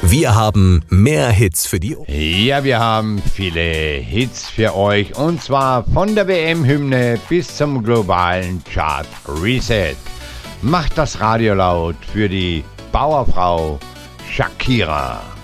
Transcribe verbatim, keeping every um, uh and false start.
Wir haben mehr Hits für die... Ja, wir haben viele Hits für euch und zwar von der W M-Hymne bis zum globalen Chart Reset. Macht das Radio laut für die Bauerfrau Shakira.